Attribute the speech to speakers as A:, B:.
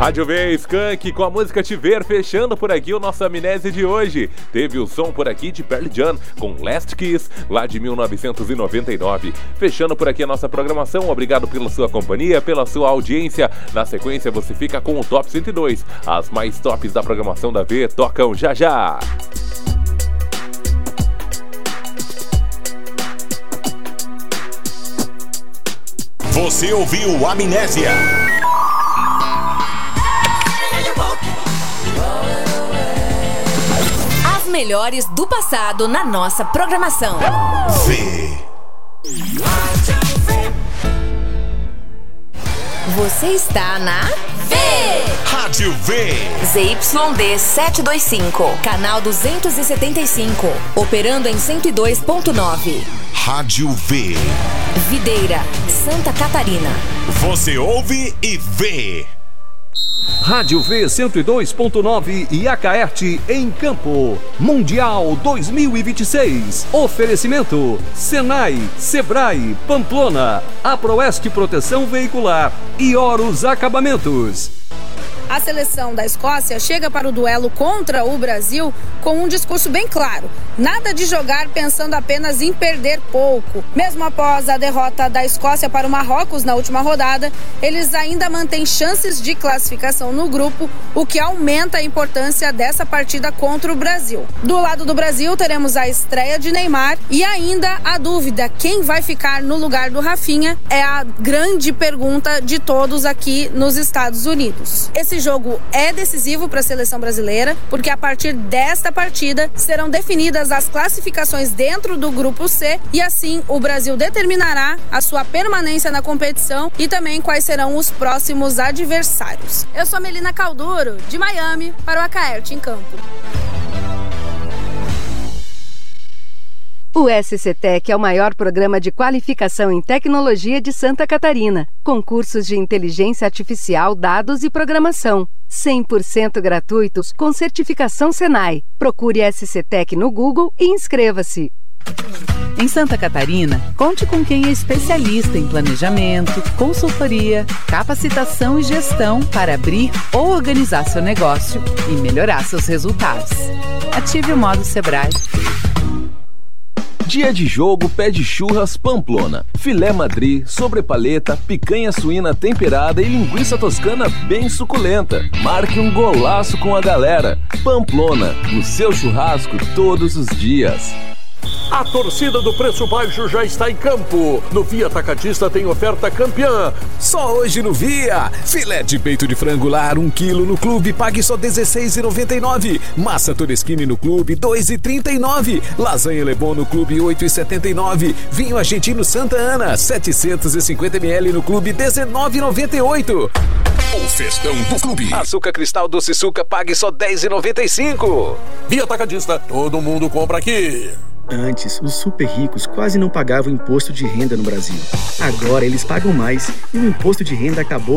A: Rádio V, Skank com a música Te Ver, fechando por aqui o nosso Amnésia de hoje. Teve o som por aqui de Pearl Jam com Last Kiss, lá de 1999. Fechando por aqui a nossa programação, obrigado pela sua companhia, pela sua audiência. Na sequência você fica com o Top 102. As mais tops da programação da V tocam já já.
B: Você ouviu Amnésia.
C: As melhores do passado na nossa programação.
B: V.
C: Você está na V.
B: Rádio V.
C: ZYD 725, canal 275, operando em 102.9.
B: Rádio V.
C: Videira, Santa Catarina.
B: Você ouve e vê.
D: Rádio V 102.9 e Acaerte em Campo. Mundial 2026. Oferecimento: Senai, Sebrae, Pamplona, Aproeste Proteção Veicular e Horus Acabamentos.
E: A seleção da Escócia chega para o duelo contra o Brasil com um discurso bem claro. Nada de jogar pensando apenas em perder pouco. Mesmo após a derrota da Escócia para o Marrocos na última rodada, eles ainda mantêm chances de classificação no grupo, o que aumenta a importância dessa partida contra o Brasil. Do lado do Brasil, teremos a estreia de Neymar e ainda a dúvida: quem vai ficar no lugar do Rafinha é a grande pergunta de todos aqui nos Estados Unidos. Esse jogo é decisivo para a seleção brasileira, porque a partir desta partida serão definidas as classificações dentro do grupo C e assim o Brasil determinará a sua permanência na competição e também quais serão os próximos adversários. Eu sou Melina Calduro, de Miami, para o Acaerte em Campo.
F: O SCTEC é o maior programa de qualificação em tecnologia de Santa Catarina, com cursos de inteligência artificial, dados e programação. 100% gratuitos com certificação Senai. Procure SCTEC no Google e inscreva-se.
G: Em Santa Catarina, conte com quem é especialista em planejamento, consultoria, capacitação e gestão para abrir ou organizar seu negócio e melhorar seus resultados. Ative o modo Sebrae.
H: Dia de jogo pede churras Pamplona. Filé madri, sobrepaleta, picanha suína temperada e linguiça toscana bem suculenta. Marque um golaço com a galera. Pamplona, no seu churrasco todos os dias.
I: A torcida do Preço Baixo já está em campo. No Via Atacadista tem oferta campeã.
J: Só hoje no Via. Filé de peito de frango lar 1 kg no clube, pague só R$16,99. Massa Toresquini no clube, R$2,39. Lasanha Lebon no clube, R$8,79. Vinho argentino Santa Ana, 750 ml no clube, R$19,98.
B: O festão do clube.
J: Açúcar Cristal Doce Suca, pague só R$10,95.
I: Via Atacadista, todo mundo compra aqui.
K: Antes, os super ricos quase não pagavam imposto de renda no Brasil. Agora eles pagam mais e o imposto de renda acabou